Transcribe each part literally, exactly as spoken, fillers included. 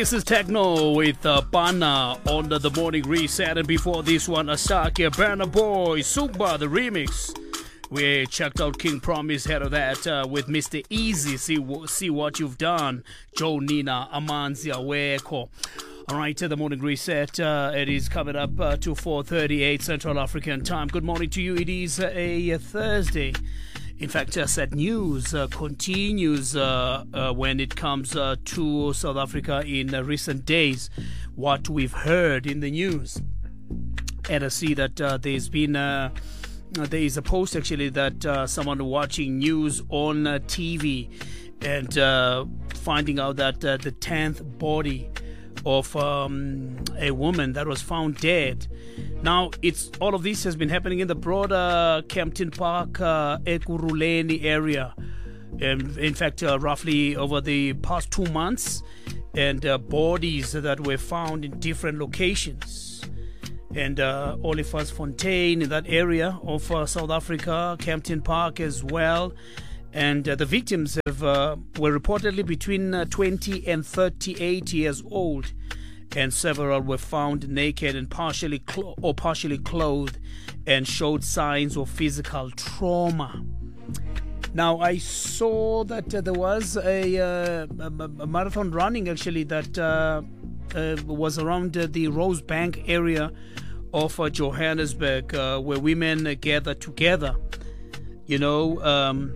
This is Techno with uh, Bana on the, the morning reset, and before this one, Asake, Burna Boy, Sugba, the remix. We checked out King Promise, head of that uh, with Mister Easy, see, see what you've done. Joe Nina, Amanzi Aweko. All right, the morning reset, uh, it is coming up uh, to four thirty-eight Central African time. Good morning to you. It is uh, a, a Thursday. In fact, uh, sad news uh, continues uh, uh, when it comes uh, to South Africa in uh, recent days. What we've heard in the news. And I see that uh, there's been uh, there is a post actually that uh, someone watching news on uh, T V and uh, finding out that uh, the tenth body of um, a woman that was found dead. Now, it's all of this has been happening in the broader Kempton Park, uh, Ekurhuleni area. Um, in fact, uh, roughly over the past two months, and uh, bodies that were found in different locations. And uh, Olifantsfontein in that area of uh, South Africa, Kempton Park as well. And uh, the victims have, uh, were reportedly between uh, twenty and thirty-eight years old, and several were found naked and partially clo- or partially clothed, and showed signs of physical trauma. Now, I saw that uh, there was a, uh, a, a marathon running actually that uh, uh, was around uh, the Rosebank area of uh, Johannesburg, uh, where women uh, gather together, you know. Um,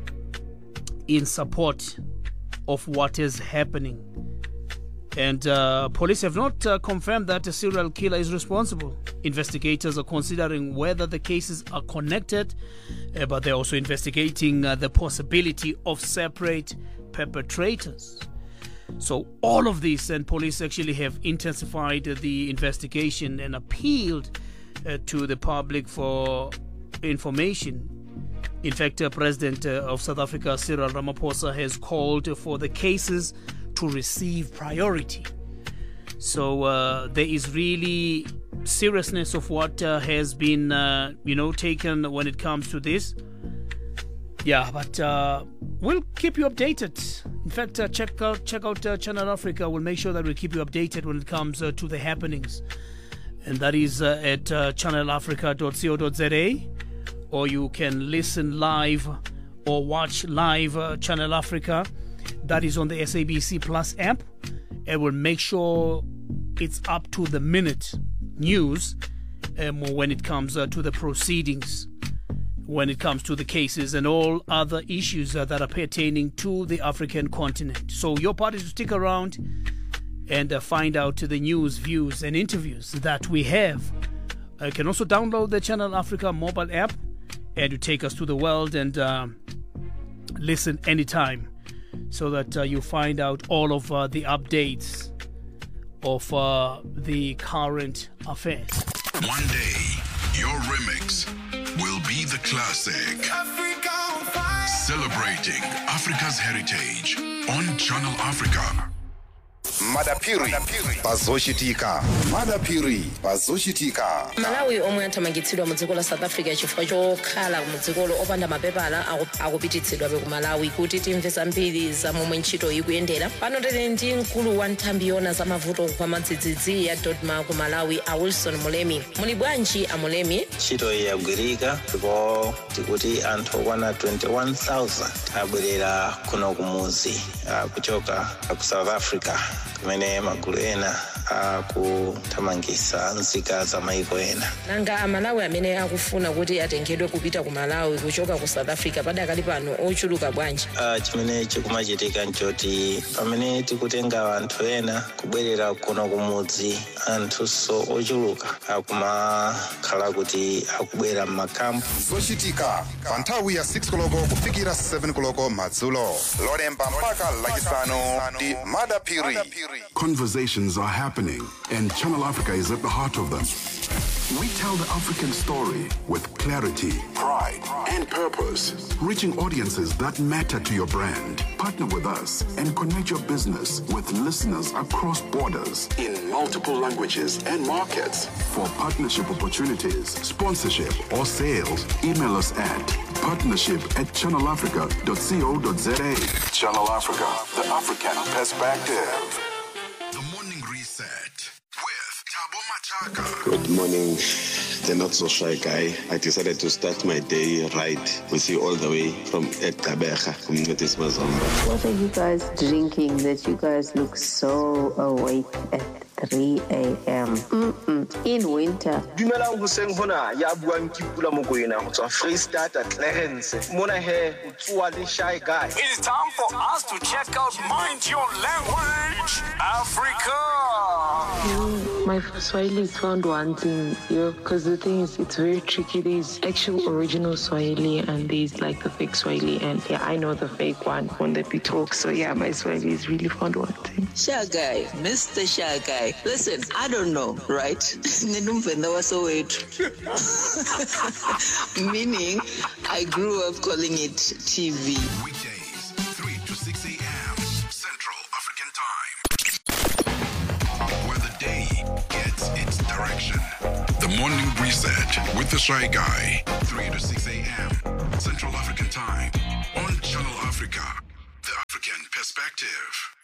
in support of what is happening. And uh, police have not uh, confirmed that a serial killer is responsible. Investigators are considering whether the cases are connected, uh, but they're also investigating uh, the possibility of separate perpetrators. So all of this, and police actually have intensified the investigation and appealed uh, to the public for information. In fact, uh, President uh, of South Africa, Cyril Ramaphosa, has called for the cases to receive priority. So uh, there is really seriousness of what uh, has been, uh, you know, taken when it comes to this. Yeah, but uh, we'll keep you updated. In fact, uh, check out check out uh, Channel Africa. We'll make sure that we keep you updated when it comes uh, to the happenings, and that is uh, at uh, channel africa dot co dot za. Or you can listen live or watch live uh, Channel Africa. That is on the S A B C Plus app. And we'll make sure it's up to the minute news um, when it comes uh, to the proceedings, when it comes to the cases and all other issues uh, that are pertaining to the African continent. So your part is to stick around and uh, find out the news, views and interviews that we have. Uh, you can also download the Channel Africa mobile app, and you take us to the world and uh, listen anytime, so that uh, you find out all of uh, the updates of uh, the current affairs. One day, your remix will be the classic. Celebrating Africa's heritage on Channel Africa. Madapiri pazoshitika Madapiri pazoshitika Malawi omwe athamangitsidwa mu dziko la South Africa chifukwa chokhala mu dziko lo opanda mapepala akupititsidwa ku Malawi kuti timve zambiri za momwe ntchito ikuyendera. Pano tili ndi mkulu wa nthambi yona za mavuto kwa madzidzidzi ya Dodma ku Malawi, a Wilson Mulemi. Muli bwanji a Mulemi? Ntchito yagwirika ndipo tikuti anthu okwana twenty-one thousand abwerera kuno kumuzi kuchoka ku South Africa, kumene magulu ena akuthamangitsa nzika za maiko ena. Nanga amalawi amene akufuna kuti atengedwe kupita ku Malawi kuchoka ku South Africa padakali pano ochuluka bwanji? Uh, chimene chikumachitika nchoti pamene tikutenga anthu ena kubwerera kuno kumudzi, anthuso ochuluka akumakhala kuti akubwera m'makampu. Zochitika pa nthawi ya six koloko kufikira seven koloko madzulo, lolemba mpaka lachisanu ndi Madapiri. Conversations are happening, and Channel Africa is at the heart of them. We tell the African story with clarity, pride, and purpose, reaching audiences that matter to your brand. Partner with us and connect your business with listeners across borders in multiple languages and markets. For partnership opportunities, sponsorship, or sales, email us at partnership at channel africa dot co dot za. Channel Africa, the African perspective. The morning Reset with Thabo Machaka. Good morning, the not so shy guy. I decided to start my day right with you all the way from Etabeja, Community Mazomba. What are you guys drinking that you guys look so awake at three a.m. Mm-mm. In winter? Dumelang hoseng hona ya buang ke Pula Mokoena go tswa Freestata Clarence. Mona he o tswa le shy guy. It's time for us to check out Mind Your Language Africa. Mm, my Swahili is found wanting, you know, because the thing is, it's very tricky. There's actual original Swahili and there's like the fake Swahili, and yeah, I know the fake one when that we talk. So yeah, my Swahili is really found wanting. Shy guy, Mister Shy guy. Listen, I don't know, right? Meaning, I grew up calling it T V. Weekdays, three to six a.m. Central African Time. Where the day gets its direction. The Morning Reset with the Shy Guy, three to six a.m. Central African Time on Channel Africa, the African perspective.